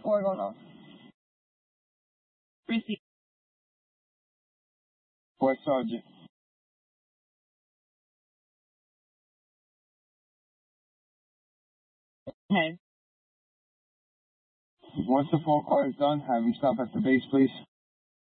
4 going off. Receive. West Sergeant. Okay. Once the phone call is done, have him stop at the base, please.